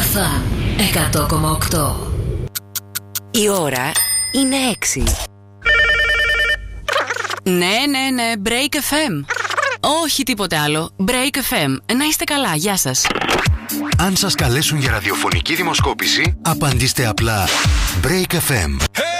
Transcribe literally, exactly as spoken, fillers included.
Real εφ εμ εκατό κόμμα οκτώ. Η ώρα είναι έξι. Ναι, ναι, ναι, Break εφ εμ. Όχι τίποτε άλλο. Break εφ εμ. Να είστε καλά, γεια σας. Αν σας καλέσουν για ραδιοφωνική δημοσκόπηση, απαντήστε απλά Break εφ εμ. Hey!